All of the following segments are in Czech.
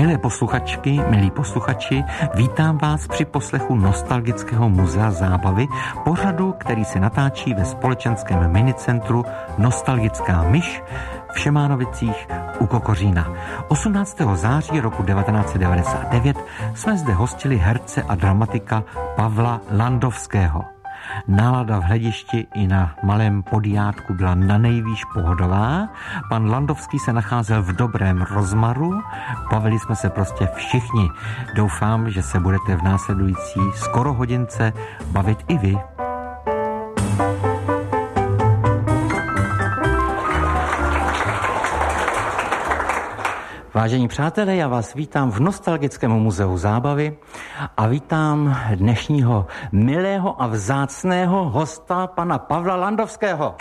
Milé posluchačky, milí posluchači, vítám vás při poslechu Nostalgického muzea zábavy, pořadu, který se natáčí ve společenském minicentru Nostalgická myš v Šemánovicích u Kokořína. 18. září roku 1999 jsme zde hostili herce a dramatika Pavla Landovského. Nálada v hledišti i na malém podiátku byla nanejvýš pohodová. Pan Landovský se nacházel v dobrém rozmaru. Bavili jsme se prostě všichni. Doufám, že se budete v následující skoro hodince bavit i vy. Vážení přátelé, já vás vítám v Nostalgickém muzeu zábavy a vítám dnešního milého a vzácného hosta, pana Pavla Landovského.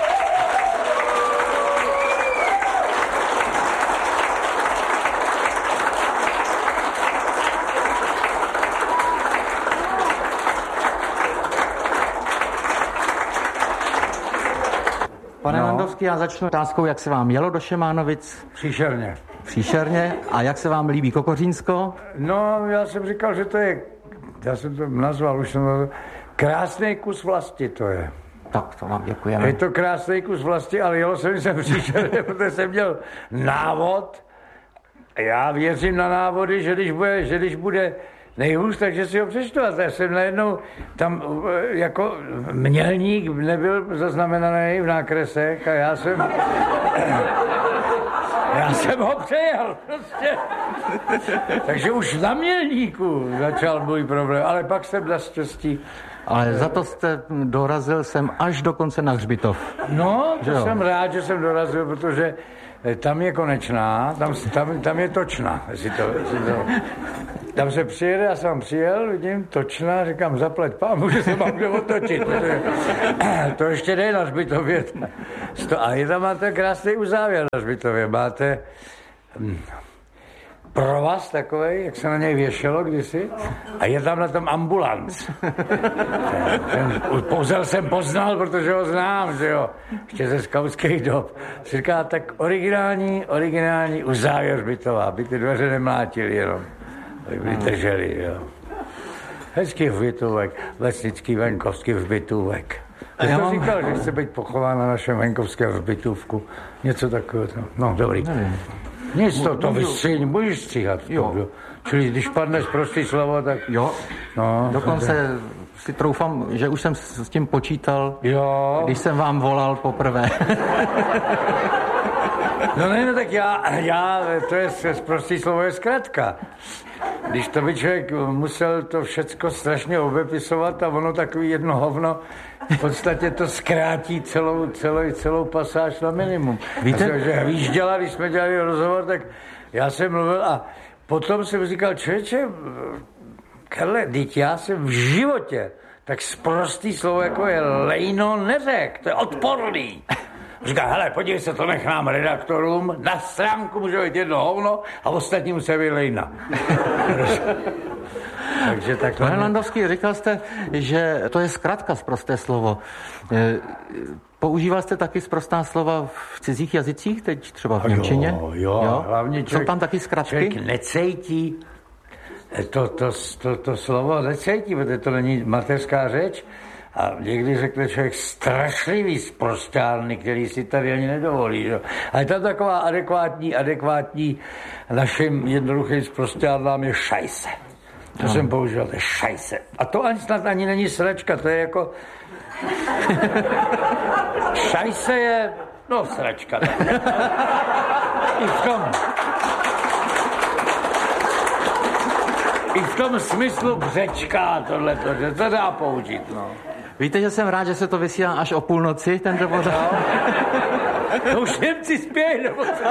Pane Landovský, já začnu otázkou, jak se vám jelo do Šemánovic? Příšerně. Příšerně. A jak se vám líbí Kokořínsko? No, já jsem říkal, že to je, já jsem to nazval, už jsem to, krásný kus vlasti to je. Tak, to vám děkujeme. Je to krásný kus vlasti, ale jelo jsem se příšerně, protože jsem měl návod. Já věřím na návody, že když bude nejhůř, takže si ho přečtu. A já jsem najednou tam jako mělník nebyl zaznamenaný v nákresech a já jsem ho přejel prostě. Takže už na mělníku začal můj problém, ale pak jsem naštěstí. Ale za to jste dorazil sem až dokonce na hřbitov. No, to jsem rád, že jsem dorazil, protože tam je konečná, tam je točna. Tam se přijede, já jsem přijel, vidím, točna, říkám, zaplať pámu, že se mám kde otočit. To ještě jde na hřbitově. A je tam máte krásný uzávěr na hřbitově. Máte provaz takovej, jak se na něj věšelo kdysi, a je tam na tom ambulanc. Pouzel jsem poznal, protože ho znám, že jo, ještě ze skautských dob. Říká, tak originální uzávěr hřbitova, aby ty dveře nemlátili jenom, aby by drželi, jo. Hezký hřbitůvek, vesnický venkovský hřbitůvek. Já jsem říkal, že chce být pochován na našem venkovském hřbitůvku. Něco takového. No, dobrý. Nic to vystřihni, můžeš stříhat. Čili když padneš prostý slovo, tak... Jo, no, dokonce si troufám, že už jsem s tím počítal, jo. Když jsem vám volal poprvé. No tak já to je prostý slovo, je zkratka. Když to by člověk musel to všecko strašně obepisovat a ono takový jedno hovno, v podstatě to zkrátí celou pasáž na minimum. Víte, že hvížděla, když jsme dělali rozhovor, tak já jsem mluvil a potom jsem říkal, člověče, Karle, teď já jsem v životě tak sprostý slovo, jako je lejno, neřek, to je odporný. Říká, hele, podívej se, to nechám redaktorům, na stránku může být jedno hovno a ostatní musí být lejna. Takže takhle. Pane Landovský, říkal jste, že to je zkratka sprosté slovo. Používal jste taky sprostá slova v cizích jazycích, teď třeba v němčině? Jo, hlavně jsou tam taky zkratky? Člověk necejtí, to slovo necejtí, protože to není mateřská řeč. A někdy řekne člověk strašlivý sprosťárny, který si tady ani nedovolí. Že? A je tam taková adekvátní našim jednoduchým sprosťárnám je šajse. To jsem použil, to je šajse. A to ani není sračka, to je jako... Šajse je... No, sračka. I v tom smyslu břečka tohleto, že to dá použít, no. Víte, že jsem rád, že se to vysílá až o půlnoci, tento pořad? To už Němci spějí, nebo co?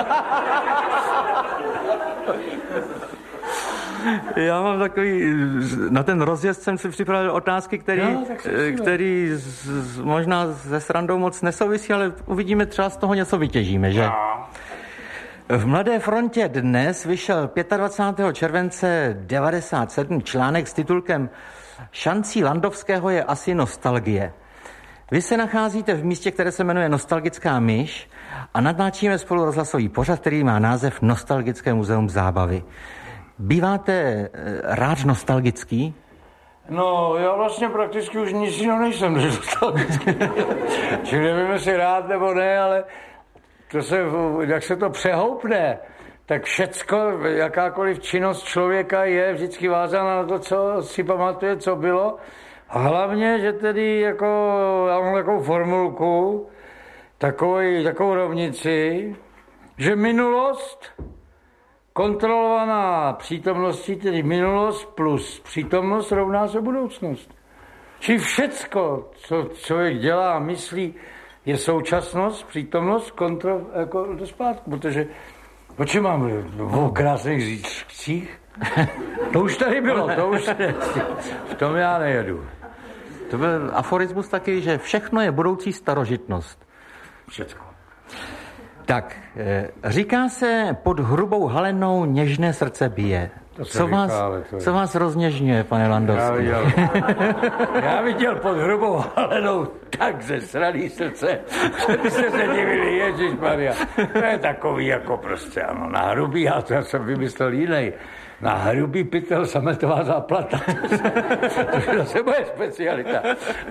Já mám takový, na ten rozjezd jsem si připravil otázky, který možná se srandou moc nesouvisí, ale uvidíme, třeba z toho něco vytěžíme, že? V Mladé frontě dnes vyšel 25. července 1997 článek s titulkem Šancí Landovského je asi nostalgie. Vy se nacházíte v místě, které se jmenuje Nostalgická myš a natáčíme spolu rozhlasový pořad, který má název Nostalgické muzeum zábavy. Býváte rád nostalgický? No, já vlastně prakticky už nic jiného nejsem než nostalgický. Čili nevím, jestli rád nebo ne, ale jak se to přehoupne, tak všecko, jakákoliv činnost člověka je vždycky vázána na to, co si pamatuje, co bylo. A hlavně, že tedy jako, já mám takovou formulku, takovou rovnici, že minulost kontrolovaná přítomností, tedy minulost plus přítomnost rovná se budoucnost. Čili všecko, co člověk dělá a myslí, je současnost, přítomnost, jako do zpátku, protože o čem mám o krásných zítřcích? To už tady bylo, to už ne. V tom já nejedu. To byl aforismus taky, že všechno je budoucí starožitnost. Všecko. Tak, říká se, pod hrubou halenou něžné srdce bije. Co vás rozněžňuje, pane Landovský? Já viděl pod hrubou halenou tak zesraný srdce, že byste se divili, ježišmarja. To je takový jako prostě, ano, na hrubý, já jsem vymyslel jiný. Na hrubý pytel sametová záplata. To je zase moje specialita.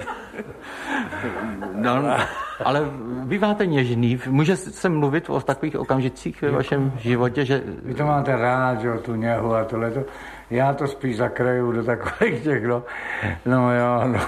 No, ale býváte něžný. Může se mluvit o takových okamžicích ve vašem životě, že... Vy to máte rád, že tu něhu a tohleto. Já to spíš zakraju do takových těch, no. No jo, no.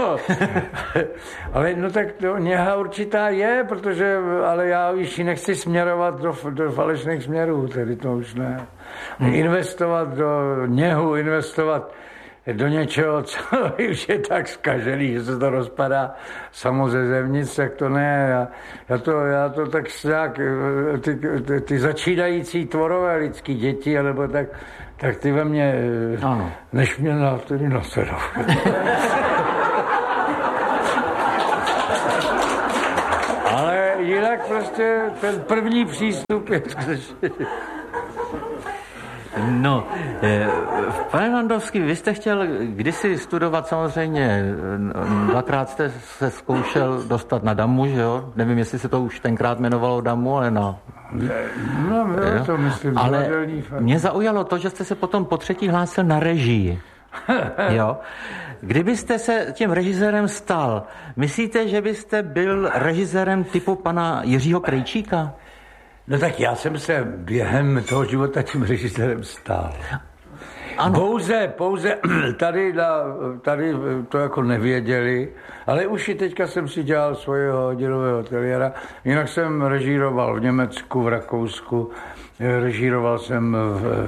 Ale no tak to něha určitá je, protože, ale já už ji nechci směrovat do falešných směrů, tedy to už ne. Investovat do něhu, investovat do něčeho, co už je tak zkažený, že se to rozpadá samo ze zevnitř, tak to ne. Já to tak nějak, ty začínající tvorové lidský děti, alebo tak ty ve mně, ano. Než mě tedy nasedou. Ale jinak prostě ten první přístup je skutečně... No, pane Landovský, vy jste chtěl kdysi studovat samozřejmě, dvakrát jste se zkoušel dostat na DAMU, že jo? Nevím, jestli se to už tenkrát jmenovalo DAMU, ale no. No, to myslím, ale mě zaujalo to, že jste se potom po třetí hlásil na režii. Jo. Kdybyste se tím režisérem stal, myslíte, že byste byl režisérem typu pana Jiřího Krejčíka? No tak já jsem se během toho života tím režisérem stal. Ano. Pouze tady to jako nevěděli, ale už i teďka jsem si dělal svého hodinového ateliéra. Jinak jsem režíroval v Německu, v Rakousku, režíroval jsem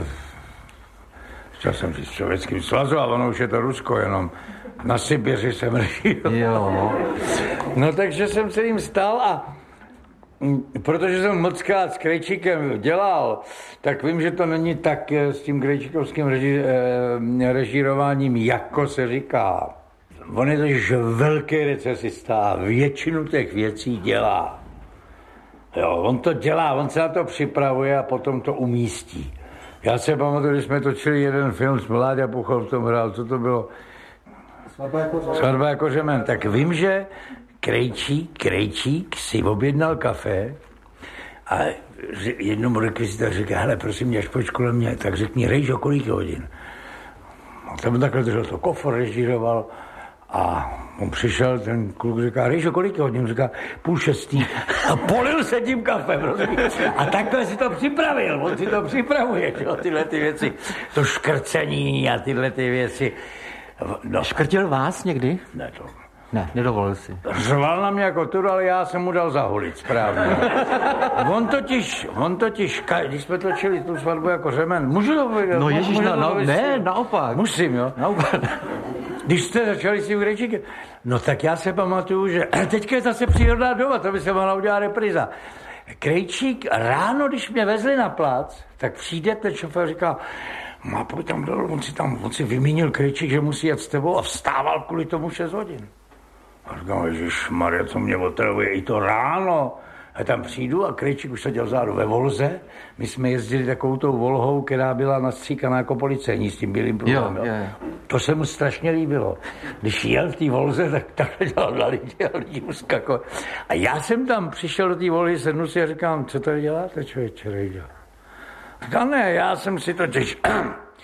chtěl jsem říct v Sovětském svazu, ale ono už je to Rusko jenom. Na Sibiři jsem režíroval. Jo. No takže jsem se jim stal a protože jsem mockrát s Krejčíkem dělal, tak vím, že to není tak s tím krejčíkovským režírováním, jako se říká. On je totiž velký recesista a většinu těch věcí dělá. Jo, on to dělá, on se na to připravuje a potom to umístí. Já se pamatuju, když jsme točili jeden film s Mláďa Puchol v tom hrál, co to bylo? Svatba jako řemen. Tak vím, že Krejčík si objednal kafe a jednomu rekvizitor říká, hele, prosím mě, až pojď kolem mě, tak řekni, Rejžo, kolik hodin? A tam takhle držel to kofor, režíroval a on přišel, ten kluk říká, Rejžo, kolik hodin? Říká, 5:30 a polil se tím kafem, rozumí? A takhle si to připravil, on si to připravuje, jo, tyhle ty věci, to škrcení a tyhle ty věci. No. Škrtil vás někdy? Ne, to... Ne, nedovolil si. Řval na mě jako tur, ale já jsem mu dal zahulit, správně. On totiž, když jsme točili tu svatbu jako řemen, můžu to povědět? No ježiš, ne, naopak. Musím, jo? Naopak. Když jste začali s tím Krejčíkem, no tak já se pamatuju, že teďka je zase přírodná doba, to by se mohla udělat repríza. Krejčík ráno, když mě vezli na plac, tak přijde ten šofér, říká, má pojď tam dolů, on si vymínil Krejčík, že musí jet s tebou a vstával kvůli tomu 6 hodin. A říkám, ježišmarja, co mě otravuje, i to ráno. A tam přijdu a Krejčík už seděl vzadu ve Volze. My jsme jezdili takovou tou Volhou, která byla nastříkaná jako policejní s tím bílým průvodem. Jo. To se mu strašně líbilo. Když jel v té Volze, tak takhle dělal na lidi a lidi uskakovali. A já jsem tam přišel do té Volhy, sednu si a říkám, co tady děláte, člověče, Rejďo? Říkám, ne, já jsem si totiž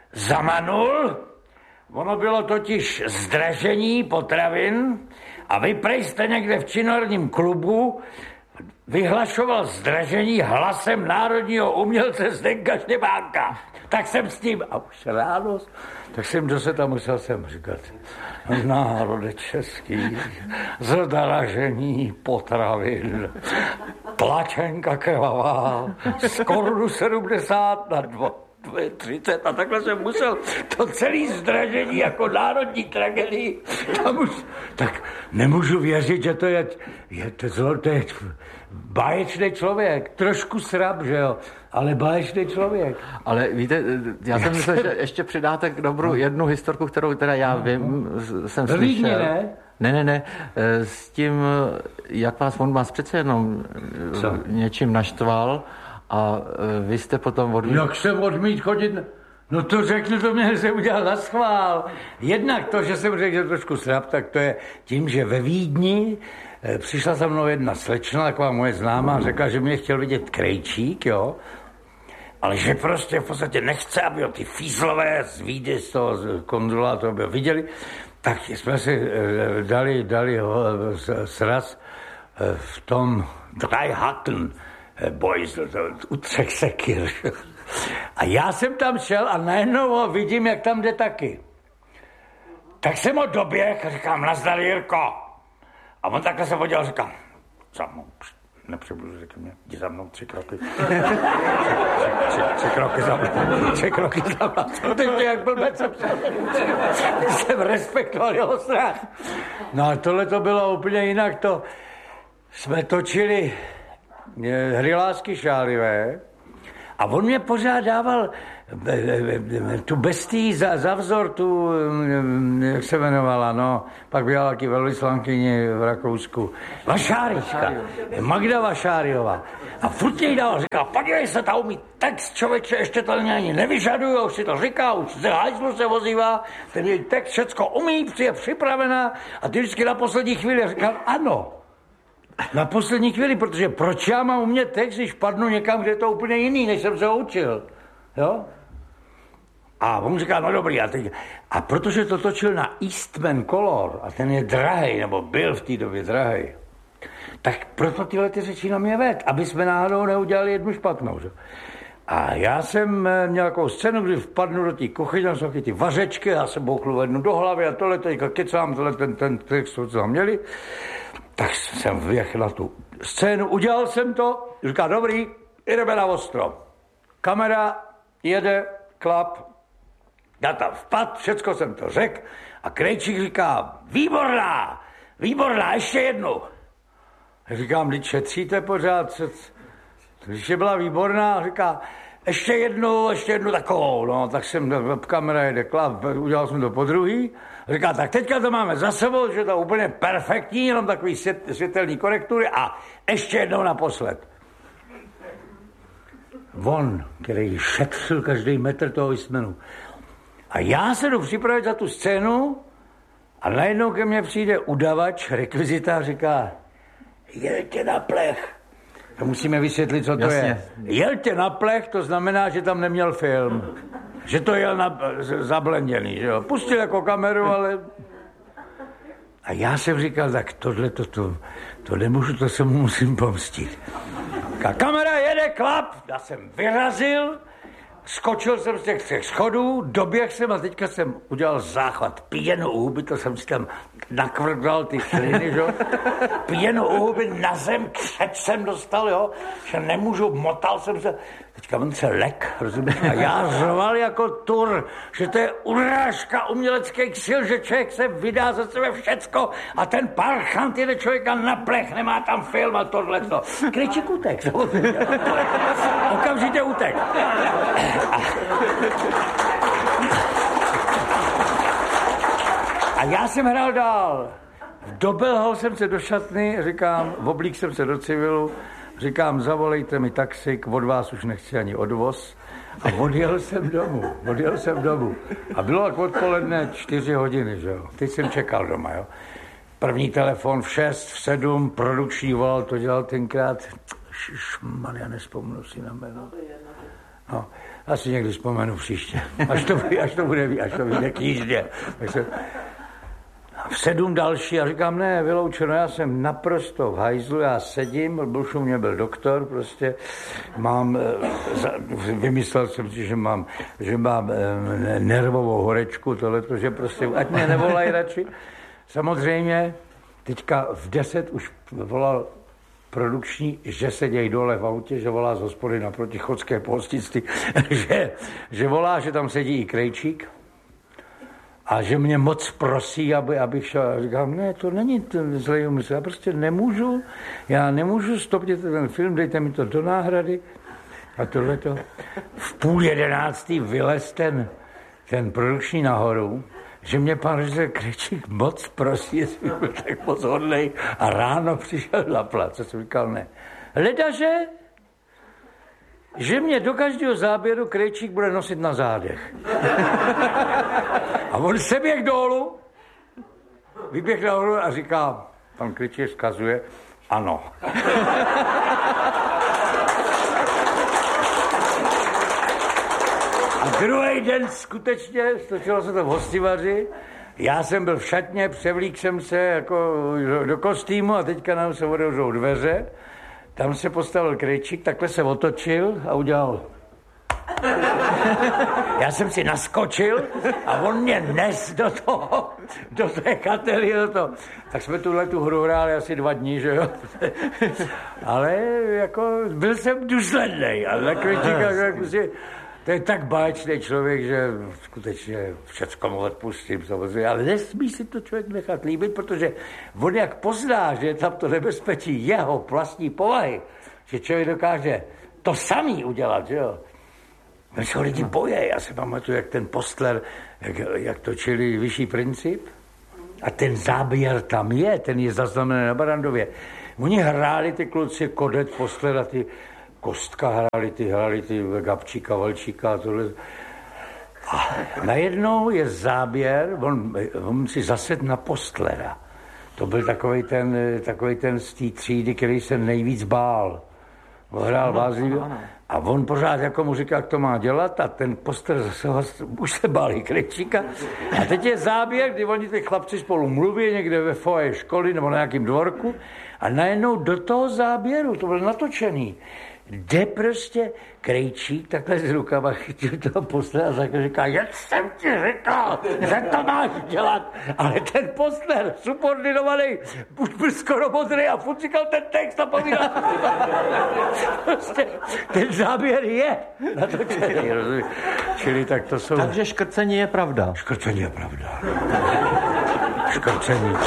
zamanul. Ono bylo totiž zdražení potravin a vy prej jste někde v činoherním klubu vyhlašoval zdražení hlasem národního umělce Zdenka Štěpánka. Tak jsem s tím, a už ráno, tak jsem do se tam musel říkat, národe český, zdražení potravin, tlačenka krvavá, z korunu 70 na 2,30 a takhle jsem musel to celé zdražení jako národní tragedii. Tak nemůžu věřit, že to je báječný člověk. Trošku srab, že jo, ale báječný člověk. Ale víte, já jsem myslel, že ještě přidáte k dobru jednu historku, kterou teda já vím, jsem slyšel. Ne, s tím, jak vás přece jenom něčím naštval a vy jste potom odmít... Jak jsem odmít chodit... No to řeknu, to mě se udělal na schvál. Jednak to, že jsem řekl, že trošku srab, tak to je tím, že ve Vídni přišla za mnou jedna slečna, taková moje známá, řekla, že mě chtěl vidět Krejčík, jo, ale že prostě v podstatě nechce, aby ty fízlové z Vídy, z toho konzula, to by viděli, tak jsme si dali sraz v tom Dreihacken Boys, Utrecht Sekir. A já jsem tam šel a najednou ho vidím, jak tam jde taky. Tak jsem ho doběh a říkám, nazdar Jirko. A on takhle se podíval a říkám, za mnou, nepřebudu, řekl mě, jdi za mnou 3 kroky. 3 kroky za mnou, 3 kroky za mnou. Skutečně jak blbec jsem respektoval jeho strach. No a tohle to bylo úplně jinak, to jsme točili Hry lásky šálivé a on mě pořád dával tu bestii za vzor, tu, jak se jmenovala, no, pak byla taky velvyslankyně v Rakousku, Vašárička, Magda Vašáriová. A furt jej dával, říkal, podívej se, ta umí text, člověče, ještě to ani nevyžaduje, už si to říká, už ze hajzlu se vozívá, ten její text všecko umí, je připravená a ty vždycky na poslední chvíli říkal, ano. Na poslední chvíli, protože proč já mám umět text, když padnu někam, kde je to úplně jiný, než jsem se ho učil, jo? A on říká, no dobrý, a protože to točil na Eastman Color, a ten je drahej, nebo byl v té době drahej, tak proto tyhle ty řeči na mě ved, aby jsme náhodou neudělali jednu špatnou, že? A já jsem měl takovou scénu, kdy vpadnu do té kuchyně, jsou ty vařečky, já jsem bouchlu jednu do hlavy a tohle teďka kecám, tohle ten text, co tam měli. Tak jsem vjechl na tu scénu, udělal jsem to, říká, dobrý, jdeme na ostro. Kamera jede, klap, já tam vpad, všecko jsem to řekl a Krejčík říká, výborná, ještě jednu. Říkám, když šetříte pořád, když je byla výborná, říká, ještě jednu takovou, no, tak jsem, kamera jede, klap, udělal jsem to podruhý, říká, tak teďka to máme za sebou, že to je úplně perfektní, jenom takový světelný korektury a ještě jednou naposled. On, který šetřil každý metr toho Eastmanu. A já se jdu připravit za tu scénu a najednou ke mně přijde udavač, rekvizita, říká, jelte na plech. To musíme vysvětlit, co to je. Jelte na plech, to znamená, že tam neměl film. Že to jel zablenděný, že jo. Pustil jako kameru, ale... A já jsem říkal, tak tohle, to nemůžu, to se mu musím pomstit. Kamera jede, klap, já jsem vyrazil, skočil jsem z těch 3 schodů, doběh jsem a teďka jsem udělal záchvat, pěnu u huby, to jsem si tam nakvrdal ty sliny, že? Pěnu u huby na zem, křeč jsem dostal, jo, že nemůžu, motal jsem se, teďka on se lek, rozumíš, a já řval jako tur, že to je urážka uměleckých sil, že člověk se vydá za sebe všecko a ten parchant jede člověka na plech, nemá tam film a tohleto. Krejčík utek, okamžitě utek. A já jsem hrál dál. Dobelhal jsem se do šatny, říkám, oblík jsem se do civilu, říkám, zavolejte mi taxik, od vás už nechci ani odvoz. A odjel jsem domů. A bylo tak odpoledne 4 hodiny, že jo. Teď jsem čekal doma, jo. První telefon v 6, v 7, produkční volal, to dělal tenkrát. Šišman, já nespomnu si na jméno. No. asi někdy vzpomenu příště. Až to vyjde k jízdě. V 7 další a říkám, ne, vyloučeno, já jsem naprosto v hajzlu, já sedím, u mě byl doktor, prostě vymyslel jsem si, že mám nervovou horečku, tohleto, že prostě, ať mě nevolají radši. Samozřejmě, teďka v 10 už volal produkční, že sedějí dole v autě, že volá z hospody naproti Chodské pohostinství, že volá, že tam sedí i Krejčík a že mě moc prosí, abych šel. A říkám, ne, to není ten zlej úmysl, já prostě nemůžu stopnit ten film, dejte mi to do náhrady a tohleto. V 10:30 vylez ten produkční nahoru, že mě pan režisér Krejčík moc prosí, jestli byl tak moc hodnej a ráno přišel na plac. A jsem říkal, ne. Ledaže, že mě do každého záběru Krejčík bude nosit na zádech. A on se běh dolů, vyběh nahoru a říká, pan Krejčík vzkazuje, ano. A druhý den skutečně, stočilo se to v Hostivaři, já jsem byl v šatně, převlík jsem se jako do kostýmu a teďka nám se otevřou dveře, tam se postavil Krejčík, takhle se otočil a udělal. Já jsem si naskočil a on mě nes do té katery, tak jsme tu hru hráli asi 2 dní, že jo. Ale jako byl jsem důslednej a na Krejčíka, to je tak báječný člověk, že skutečně všecko mu odpustím samozřejmě, ale nesmí si to člověk nechat líbit, protože on jak pozná, že je tam to nebezpečí jeho vlastní povahy, že člověk dokáže to samý udělat, že jo. Když se lidi bojí, já si pamatuju, jak ten Postler, jak točili Vyšší princip a ten záběr tam je, ten je zaznamenaný na Barrandově. Oni hráli ty kluci, Kodet, Postler a ty Kostka hráli ty Gabčíka, Valčíka a tohle. A najednou je záběr, on si zased na Postlera. To byl takovej ten z té třídy, který se nejvíc bál. Hrál vážlivě. A on pořád jako mu říká, jak to má dělat a ten Postler zase už se bál Krejčíka. A teď je záběr, kdy oni ty chlapci spolu mluví někde ve foje školy nebo na nějakým dvorku a najednou do toho záběru, to byl natočený, jde prostě Krejčík takhle s rukama chytil toho Postlera a takhle říká, jak jsem ti říkal, že to máš dělat. Ale ten Postler, subordinovaný, už byl skoro modrý a furt říkal ten text a povídal. Prostě ten záběr je natočený, rozumíš? Čili tak to jsou... Takže škrcení je pravda. Škrcení je pravda. Škrcení.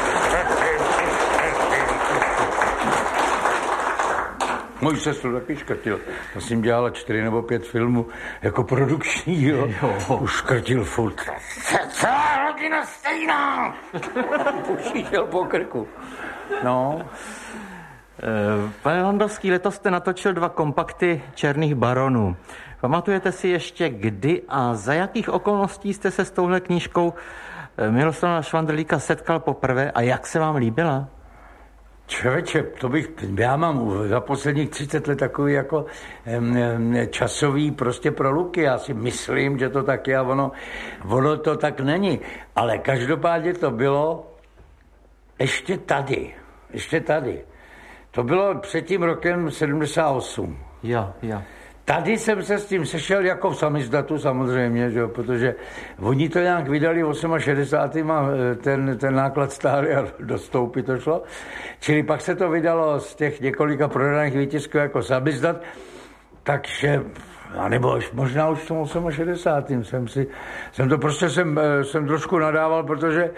Můj sestru taky škrtil. Já jsem dělala 4 nebo 5 filmů jako produkční, jo. Už škrtil furt. Celá rodina stejná! Ušíšel po krku. No. Pane Landovský, letos jste natočil 2 kompakty Černých baronů. Pamatujete si ještě, kdy a za jakých okolností jste se s touhle knížkou Miroslava Švandrlíka setkal poprvé a jak se vám líbila? Člověče, já mám za posledních 30 let takový jako časový prostě proluky. Já si myslím, že to tak je a ono to tak není. Ale každopádně to bylo ještě tady. To bylo před tím rokem 78. Jo. Tady jsem se s tím sešel jako v samizdatu samozřejmě, že? Protože oni to nějak vydali v 68. a ten náklad stály a dostoupit to šlo. Čili pak se to vydalo z těch několika prodaných výtisků jako samizdat, takže, anebo možná už v tom 68. jsem trošku nadával, protože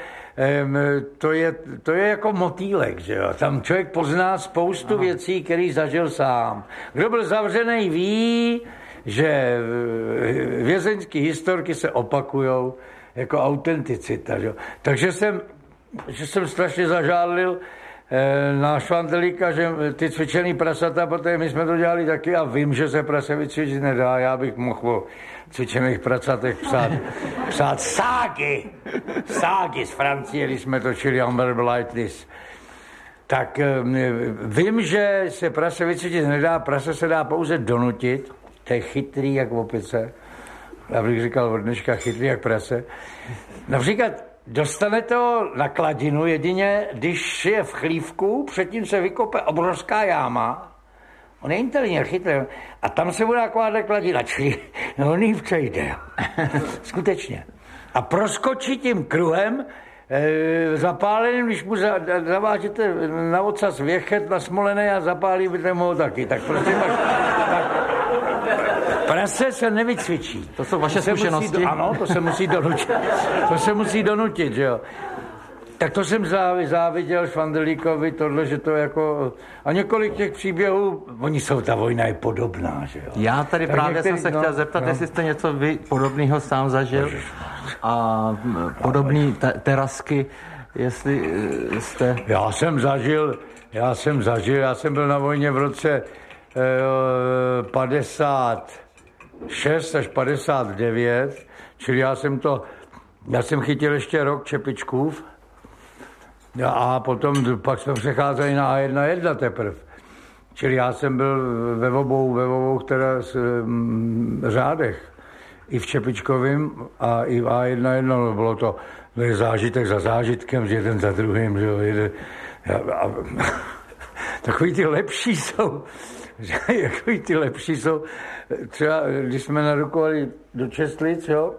to je jako motýlek, že jo. Tam člověk pozná spoustu věcí, který zažil sám. Kdo byl zavřený, ví, že vězeňské historky se opakujou jako autenticita, že jo. Takže jsem strašně zažádlil na Švandrlíka, že ty cvičený prasata, protože my jsme to dělali taky a vím, že se prase vycvičit nedá, já bych mohl o cvičených pracatech psát ságy z Francie, když jsme točili Unbearable Lightness. Tak vím, že se prase vycvičit nedá, prase se dá pouze donutit to je chytrý jak opice. Já bych říkal od dneška chytrý jak prase. Například dostane to na kladinu jedině, když je v chlívku, předtím se vykope obrovská jáma. On je inteligentní, chytrý. A tam se bude taková kladina, čili on jí přejde. Skutečně. A proskočí tím kruhem, zapáleným, když mu zavážete na ocas věchet nasmolený a zapálíte mu ho taky. Tak prostě tak prase se nevycvičí. To jsou vaše zkušenosti? Ano, to se musí donutit. To se musí donutit, že jo. Tak to jsem záviděl Švandelíkovi tohle, že to jako... A několik těch příběhů, ta vojna je podobná, že jo. Já tady tak právě jsem se chtěl zeptat, jestli jste něco vy podobného sám zažil a podobný terasky, jestli jste... Já jsem byl na vojně v roce 56 až 59, čili já jsem chytil ještě rok Čepičkův, a potom pak jsme přecházeli na A1 teprve. Čili já jsem byl ve obou řádech. I v Čepičkovým a i v A1. Bylo to zážitek za zážitkem, jeden za druhým. Že takový ty lepší jsou. Třeba když jsme narukovali do Čestlic, jo,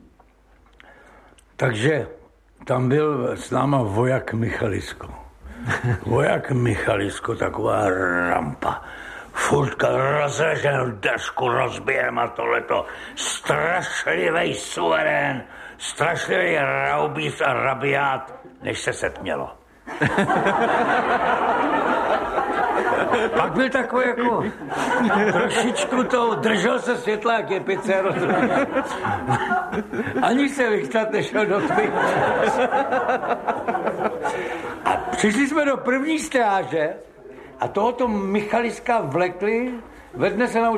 takže tam byl s náma voják Michalisko. Voják Michalisko, taková rampa. Furt rozreženou desku rozbijem a tohleto. Strašlivý suverén, strašlivý raubíř a rabiát, než se setmělo. Pak byl takový jako trošičku to, držel se světla, jak je pice, ani se vychcat nešel do tmy. A přišli jsme do první stráže a tohoto Michaliska vlekli, ve dne se naučil